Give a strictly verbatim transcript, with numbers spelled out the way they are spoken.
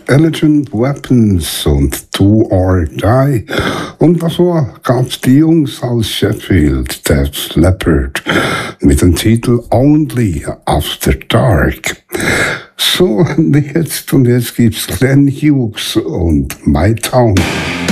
Elegant Weapons und Do or Die. Und davor gab's die Jungs aus Sheffield, Def Leppard, mit dem Titel Only After Dark. So, jetzt und jetzt gibt's Glenn Hughes und My Town.